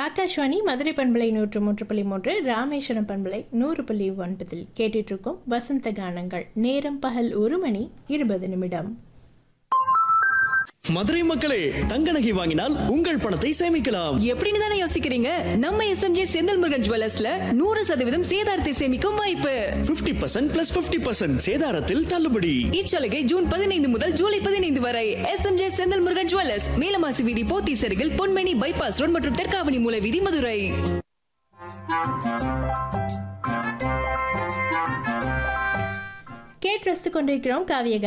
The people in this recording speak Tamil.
ஆகாஷ்வாணி மதுரை பண்பலை 103.3, ராமேஸ்வரம் பண்பலை 100.9 கேட்டுட்டு இருக்கோம் வசந்த கானங்கள். நேரம் பகல் 1:20. மதுரை மக்களே, தங்க நகை வாங்கினால் உங்கள் பணத்தை சேமிக்கலாம். எப்படின்னு தானே யோசிக்கிறீங்க? நம்ம SMJ செந்தில் முருகன் ஜுவல்லர்ஸ்ல 100% சேதாரத்தை சேமிக்கும் வாய்ப்பு. 50% + 50% சேதாரத்தில் தள்ளுபடி. இச்சலுகை ஜூன் 15 முதல் ஜூலை 15 வரை. SMJ செந்தில் முருகன் ஜுவல்லர்ஸ், மேலமாசி வீதி, போத்தீஸ் அருகில், பொன்மேனி பைபாஸ் ரோட் மற்றும் தெற்காவணி மூல வீதி, மதுரை. கேட்டு ரசித்துக் கொண்டிருக்கிறோம் காவிய